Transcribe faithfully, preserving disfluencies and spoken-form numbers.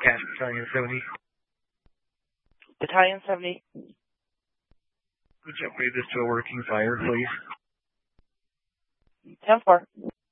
Cash Battalion seventy. Battalion seventy. Would you upgrade this to a working fire, please? ten four.